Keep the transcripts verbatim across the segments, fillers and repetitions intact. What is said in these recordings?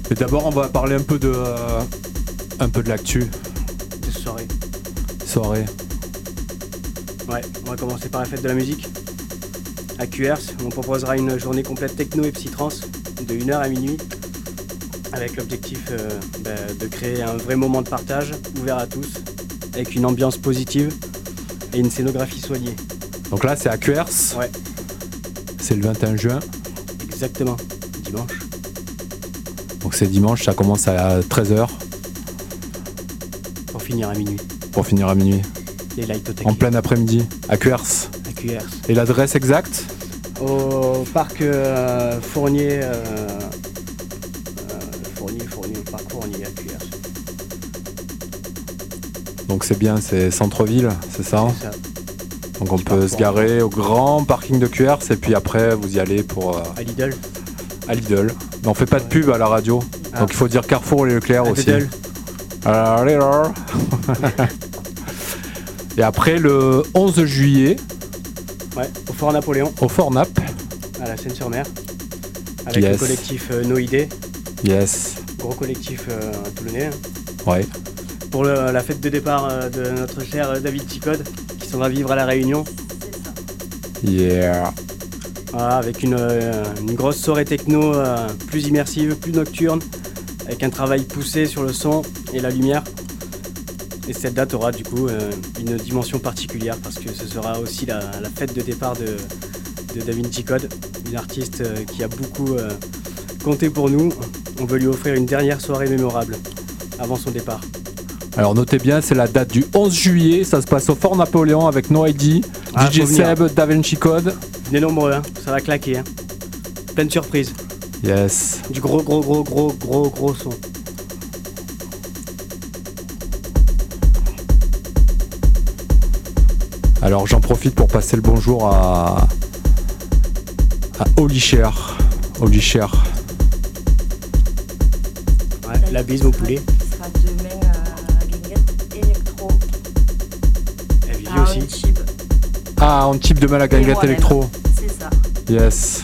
Et d'abord, on va parler un peu de, euh, un peu de l'actu. De soirée. Soirée. Ouais, on va commencer par la fête de la musique. À Q R S, on proposera une journée complète techno et psytrance de une heure à minuit, avec l'objectif euh, bah, de créer un vrai moment de partage, ouvert à tous, avec une ambiance positive et une scénographie soignée. Donc là, c'est à Q R S. Ouais. C'est le vingt et un juin. Exactement, dimanche. Donc c'est dimanche, ça commence à treize heures. Pour finir à minuit. Pour finir à minuit. Les lights au taquet. En plein après-midi, à Q R S. À Q R S. Et l'adresse exacte ? Au parc euh, Fournier, euh, euh, Fournier, Fournier, au parc Fournier à Q R S. Donc c'est bien, c'est centre-ville, c'est ça ? C'est ça. Donc on Je peut pars se garer au grand parking de Q R S et puis après vous y allez pour... Euh, À Lidl. à Lidl. Mais on fait pas de pub à la radio. Ah. Donc il faut dire Carrefour et Leclerc À aussi. Lidl. Alors, allez, là. Et après le onze juillet, Ouais, au Fort Napoléon, au Fort Nap. à la Seine-sur-Mer, avec Yes. le collectif euh, Noidé, Yes. gros collectif euh, toulonnais, Ouais. pour le- la fête de départ euh, de notre cher euh, David Chicode, qui s'en va vivre à La Réunion. Yeah. Voilà, avec une, euh, une grosse soirée techno euh, plus immersive, plus nocturne, avec un travail poussé sur le son et la lumière. Et cette date aura du coup euh, une dimension particulière parce que ce sera aussi la, la fête de départ de, de David Chicode, une artiste euh, qui a beaucoup euh, compté pour nous. On veut lui offrir une dernière soirée mémorable avant son départ. Alors notez bien, c'est la date du onze juillet. Ça se passe au Fort Napoléon avec No I D, Ah, D J faut venir. Seb, Da Vinci Code. Venez nombreux, hein, ça va claquer. Hein. Pleine surprise. Yes. Du gros, gros, gros, gros, gros, gros son. Alors j'en profite pour passer le bonjour à à Oli Cher. Oli Cher. Ouais, la bise, mon poulet. Qui sera demain à Guinguette Electro. Elle vit à aussi. Antibes. Ah, on type demain la Et ganguette moi-même. électro. C'est ça. Yes.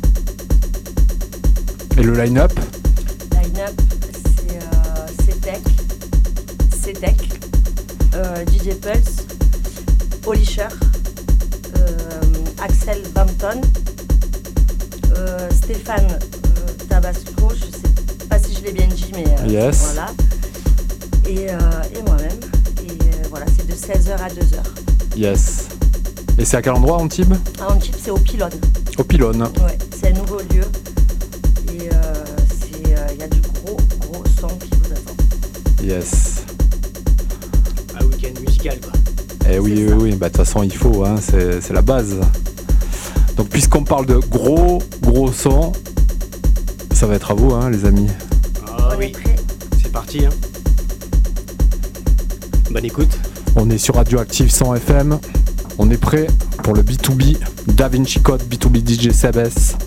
Et le line-up? Line-up, c'est euh, C-Tech, C-Tech, euh, D J Pulse, Polisher, euh, Axel Bampton, euh, Stéphane euh, Tabasco, je sais pas si je l'ai bien dit, mais euh, Yes. voilà. Et, euh, et moi-même. Et euh, voilà, c'est de seize heures à deux heures. Yes. Et c'est à quel endroit, Antibes? À Antibes, c'est au Pylône. Au Pylône. Ouais, c'est un nouveau lieu. Et euh, c'est, euh, y a du gros, gros son qui vous attend. Yes. Un week-end musical, quoi. Eh oui, C'est oui, ça. oui, bah de toute façon il faut, hein, c'est, c'est la base. Donc puisqu'on parle de gros, gros son, ça va être à vous, hein, les amis. Ah On oui, est prêts. c'est parti. Hein. Bonne écoute. On est sur Radioactive cent F M. On est prêt pour le B deux B, Da Vinci Code, B deux B D J C B S.